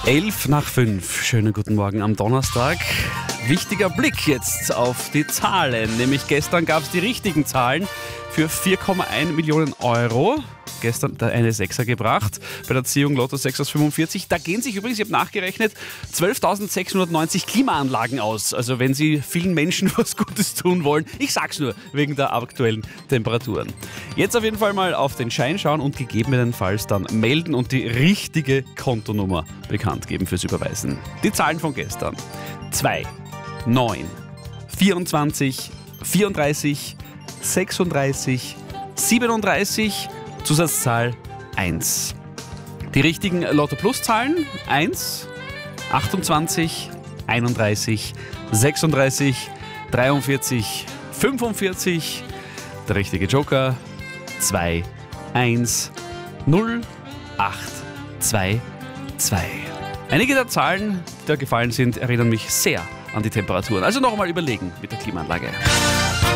11:05. Schönen guten Morgen am Donnerstag. Wichtiger Blick jetzt auf die Zahlen. Nämlich gestern gab es die richtigen Zahlen für 4,1 Millionen Euro. Gestern eine Sechser gebracht bei der Ziehung Lotto 6 aus 45. Da gehen sich übrigens, ich habe nachgerechnet, 12.690 Klimaanlagen aus. Also wenn Sie vielen Menschen was Gutes tun wollen. Ich sag's nur, wegen der aktuellen Temperaturen. Jetzt auf jeden Fall mal auf den Schein schauen und gegebenenfalls dann melden und die richtige Kontonummer bekannt geben fürs Überweisen. Die Zahlen von gestern. 2, 9, 24, 34, 36, 37, Zusatzzahl 1. Die richtigen Lotto-Plus-Zahlen 1, 28, 31, 36, 43, 45. Der richtige Joker 2, 1, 0, 8, 2, 2. Einige der Zahlen, die da gefallen sind, erinnern mich sehr an die Temperaturen. Also noch einmal überlegen mit der Klimaanlage.